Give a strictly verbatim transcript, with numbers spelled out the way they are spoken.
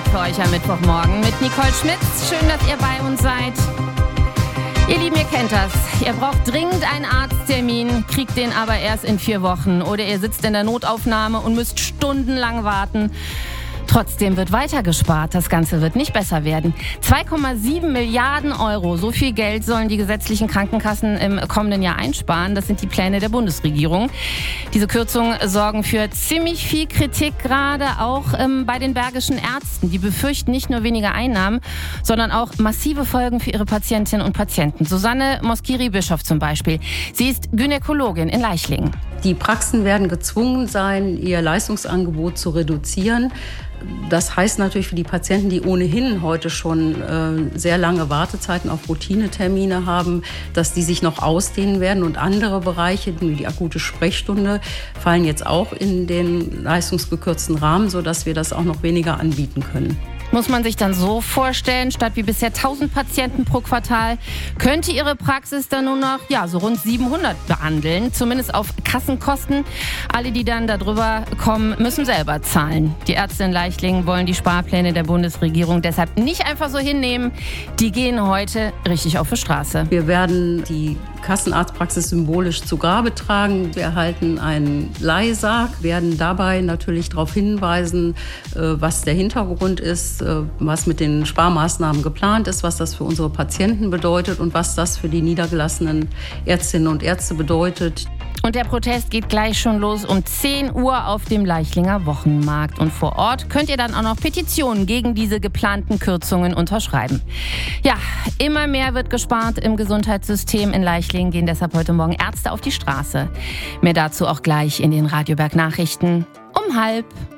für euch am Mittwochmorgen mit Nicole Schmitz. Schön, dass ihr bei uns seid. Ihr Lieben, ihr kennt das. Ihr braucht dringend einen Arzttermin, kriegt den aber erst in vier Wochen. Oder ihr sitzt in der Notaufnahme und müsst stundenlang warten. Trotzdem wird weiter gespart. Das Ganze wird nicht besser werden. zwei Komma sieben Milliarden Euro, so viel Geld sollen die gesetzlichen Krankenkassen im kommenden Jahr einsparen. Das sind die Pläne der Bundesregierung. Diese Kürzungen sorgen für ziemlich viel Kritik, gerade auch ähm, bei den bergischen Ärzten. Die befürchten nicht nur weniger Einnahmen, sondern auch massive Folgen für ihre Patientinnen und Patienten. Susanne Moskiri-Bischof zum Beispiel. Sie ist Gynäkologin in Leichlingen. Die Praxen werden gezwungen sein, ihr Leistungsangebot zu reduzieren. Das heißt natürlich für die Patienten, die ohnehin heute schon äh, sehr lange Wartezeiten auf Routinetermine haben, dass die sich noch ausdehnen werden. Und andere Bereiche, wie die akute Sprechstunde, fallen jetzt auch in den leistungsgekürzten Rahmen, sodass wir das auch noch weniger anbieten können. Muss man sich dann so vorstellen, statt wie bisher tausend Patienten pro Quartal, könnte Ihre Praxis dann nur noch ja, so rund siebenhundert behandeln, zumindest auf Kassenkosten. Alle, die dann darüber kommen, müssen selber zahlen. Die Ärzte in Leichlingen wollen die Sparpläne der Bundesregierung deshalb nicht einfach so hinnehmen. Die gehen heute richtig auf die Straße. Wir werden die Kassenarztpraxis symbolisch zu Grabe tragen. Wir erhalten einen Leihsarg, werden dabei natürlich darauf hinweisen, was der Hintergrund ist, was mit den Sparmaßnahmen geplant ist, was das für unsere Patienten bedeutet und was das für die niedergelassenen Ärztinnen und Ärzte bedeutet. Und der Protest geht gleich schon los um zehn Uhr auf dem Leichlinger Wochenmarkt. Und vor Ort könnt ihr dann auch noch Petitionen gegen diese geplanten Kürzungen unterschreiben. Ja, immer mehr wird gespart im Gesundheitssystem. In Leichlingen gehen deshalb heute Morgen Ärzte auf die Straße. Mehr dazu auch gleich in den Radioberg Nachrichten um halb.